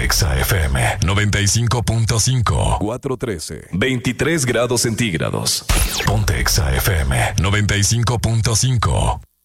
Exa FM 95.5. 413. 23 grados centígrados. Ponte Exa FM 95.5.